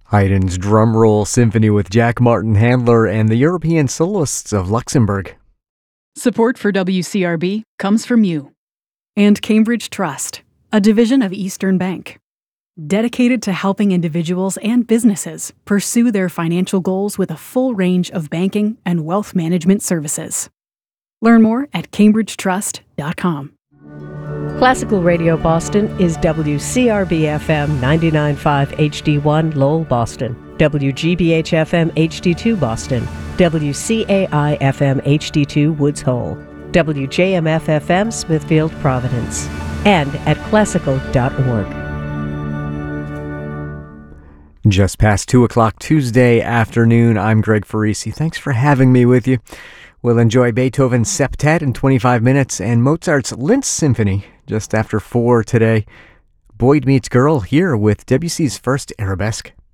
Haydn's Drumroll Symphony with Jack Martin Handler and the European Soloists of Luxembourg. Support for WCRB comes from you. And Cambridge Trust, a division of Eastern Bank, dedicated to helping individuals and businesses pursue their financial goals with a full range of banking and wealth management services. Learn more at cambridgetrust.com. Classical Radio Boston is WCRB-FM 99.5 HD1 Lowell, Boston, WGBH-FM HD2 Boston, WCAI-FM HD2 Woods Hole, WJMF-FM Smithfield, Providence, and at classical.org. Just past 2 o'clock Tuesday afternoon, I'm Greg Farisi. Thanks for having me with you. We'll enjoy Beethoven's Septet in 25 minutes and Mozart's Linz Symphony just after 4 today. Boyd Meets Girl here with Debussy's first Arabesque.